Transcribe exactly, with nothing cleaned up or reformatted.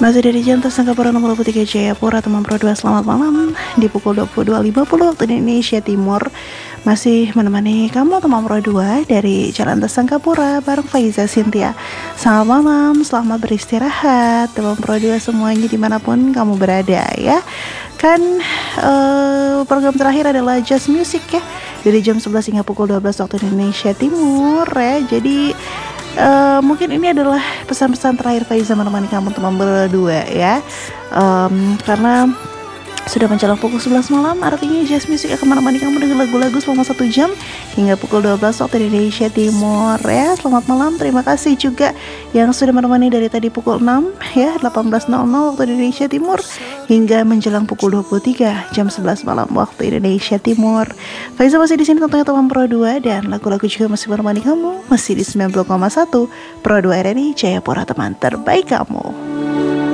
Masih dari jam tersangka nomor dua puluh tiga Jayapura, teman Pro dua, selamat malam. Di pukul dua puluh dua lima puluh waktu Indonesia Timur, masih menemani kamu teman Pro dua dari Jalan Tersangkapura bareng Faiza Cynthia. Selamat malam, selamat beristirahat teman Pro dua semuanya dimanapun kamu berada ya. Kan uh, program terakhir adalah Just Music ya, dari jam sebelas hingga pukul dua belas waktu Indonesia Timur ya. Jadi Uh, mungkin ini adalah pesan-pesan terakhir Faiza menemani kamu teman berdua ya, um, karena sudah menjelang pukul sebelas malam, artinya Just Music akan menemani kamu dengan lagu-lagu selama satu jam hingga pukul dua belas waktu Indonesia Timur ya. Selamat malam, terima kasih juga yang sudah menemani dari tadi pukul enam ya, delapan belas nol nol waktu Indonesia Timur hingga menjelang pukul dua puluh tiga jam sebelas malam waktu Indonesia Timur. Faiza masih di sini tentunya teman Pro dua, dan lagu-lagu juga masih menemani kamu masih di sembilan puluh koma satu Pro dua R R I Jayapura, teman terbaik kamu.